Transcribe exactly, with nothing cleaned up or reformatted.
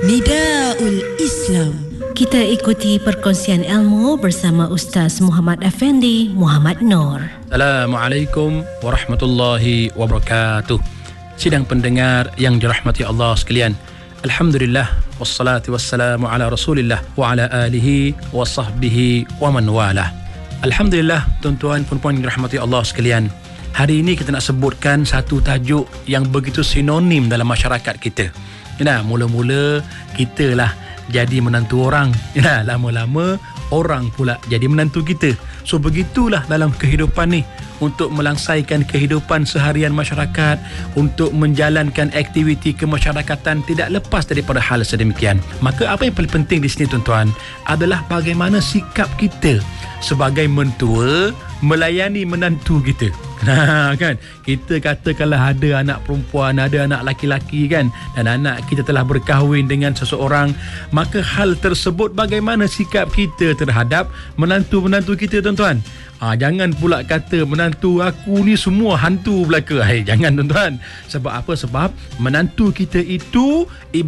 Nidaul Islam. Kita ikuti perkongsian ilmu bersama Ustaz Muhammad Effendi Muhammad Noor. Assalamualaikum warahmatullahi wabarakatuh. Sidang pendengar yang dirahmati Allah sekalian, alhamdulillah wassalatu wassalamu ala Rasulillah wa ala alihi wa sahbihi wa man walah. Alhamdulillah, tuan-tuan puan-puan yang dirahmati Allah sekalian, hari ini kita nak sebutkan satu tajuk yang begitu sinonim dalam masyarakat kita. Nah, mula-mula kita lah jadi menantu orang. Nah, lama-lama orang pula jadi menantu kita. So begitulah dalam kehidupan ni. Untuk melangsaikan kehidupan seharian masyarakat, untuk menjalankan aktiviti kemasyarakatan, tidak lepas daripada hal sedemikian. Maka apa yang paling penting di sini tuan-tuan adalah bagaimana sikap kita sebagai mentua melayani menantu kita. Nah, kan, kita katakanlah ada anak perempuan, ada anak laki-laki kan, dan anak kita telah berkahwin dengan seseorang, maka hal tersebut bagaimana sikap kita terhadap menantu-menantu kita tuan-tuan. Ah, jangan pula kata menantu aku ni semua hantu belaka. Hai, jangan tuan-tuan. Sebab apa? Sebab menantu kita itu